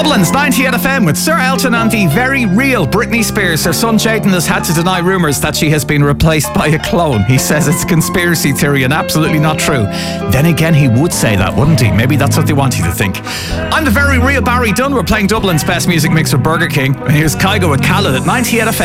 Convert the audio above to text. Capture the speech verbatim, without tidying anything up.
Dublin's ninety-eight F M with Sir Elton and the very real Britney Spears. Her son Jayden has had to deny rumours that she has been replaced by a clone. He says it's conspiracy theory and absolutely not true. Then again, he would say that, wouldn't he? Maybe that's what they want you to think. I'm the very real Barry Dunn. We're playing Dublin's best music mix with Burger King. And here's Kygo with Khaled at ninety-eight F M.